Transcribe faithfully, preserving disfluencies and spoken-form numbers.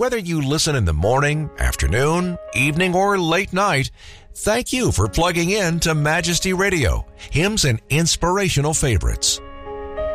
whether you listen in the morning, afternoon, evening, or late night, thank you for plugging in to Majesty Radio, hymns and inspirational favorites.